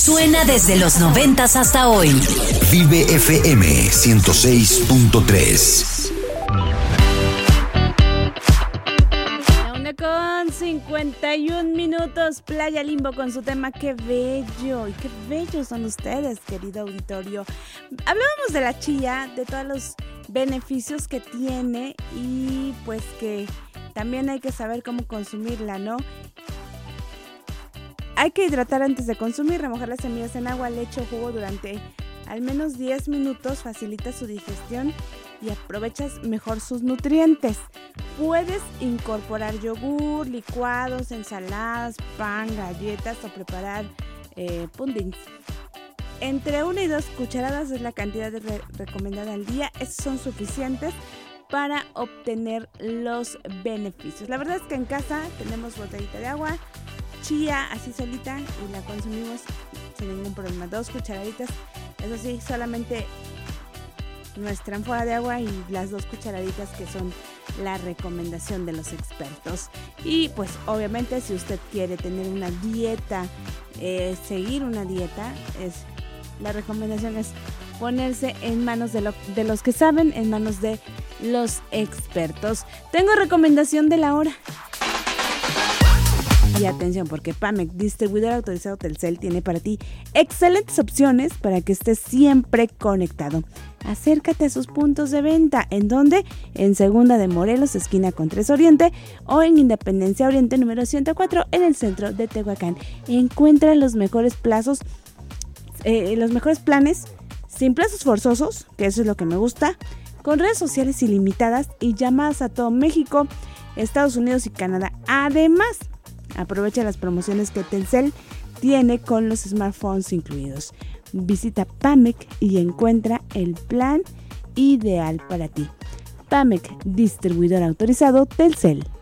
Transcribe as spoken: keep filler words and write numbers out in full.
Suena desde los noventas hasta hoy. Vive F M ciento seis punto tres. Con cincuenta y un minutos, Playa Limbo con su tema Qué bello, y qué bellos son ustedes, querido auditorio. Hablábamos de la chía, de todos los beneficios que tiene y pues que también hay que saber cómo consumirla, ¿no? Hay que hidratar antes de consumir, remojar las semillas en agua, leche o jugo durante al menos diez minutos, facilita su digestión y aprovechas mejor sus nutrientes. Puedes incorporar yogur, licuados, ensaladas, pan, galletas o preparar eh, puddings. Entre una y dos cucharadas es la cantidad de re- recomendada al día. Esos son suficientes para obtener los beneficios. La verdad es que en casa tenemos botellita de agua, chía así solita y la consumimos sin ningún problema. Dos cucharaditas, eso sí, solamente nuestra ánfora de agua y las dos cucharaditas que son la recomendación de los expertos. Y pues obviamente si usted quiere tener una dieta, eh, seguir una dieta, es la recomendación es ponerse en manos de, lo, de los que saben, en manos de los expertos. Tengo recomendación de la hora. Y atención, porque Pamec, distribuidor autorizado Telcel, tiene para ti excelentes opciones para que estés siempre conectado. Acércate a sus puntos de venta. ¿En dónde? En Segunda de Morelos, esquina con tres Oriente, o en Independencia Oriente, número ciento cuatro, en el centro de Tehuacán. Encuentra los mejores plazos, eh, los mejores planes, sin plazos forzosos, que eso es lo que me gusta, con redes sociales ilimitadas y llamadas a todo México, Estados Unidos y Canadá. Además, aprovecha las promociones que Telcel tiene con los smartphones incluidos. Visita Pamec y encuentra el plan ideal para ti. Pamec, distribuidor autorizado Telcel.